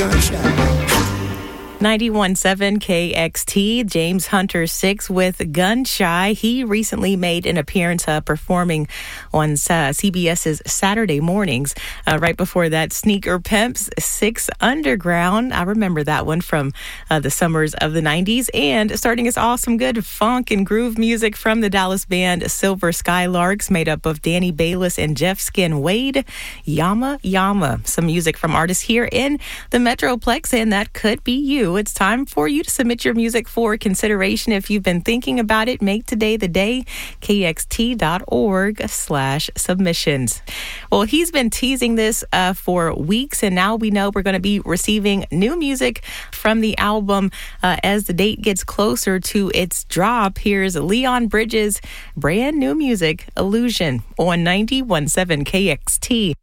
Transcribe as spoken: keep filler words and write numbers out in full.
ninety-one point seven K X T, James Hunter six with Gun Shy. He recently made an appearance uh, performing on uh, CBS's Saturday mornings. Uh, right before that, Sneaker Pimps Six Underground. I remember that one from uh, the summers of the nineties. And starting us off, some good funk and groove music from the Dallas band Silver Skylarks, made up of Danny Bayless and Jeff Skin Wade. Yama Yama. Some music from artists here in the Metroplex, and that could be you. It's time for you to submit your music for consideration. If you've been thinking about it, make today the day. K X T dot org slash submissions. Well, he's been teasing this uh, for weeks, and now we know we're going to be receiving new music from the album uh, as the date gets closer to its drop. Here's Leon Bridges' brand new music, Illusion, on ninety-one point seven K X T.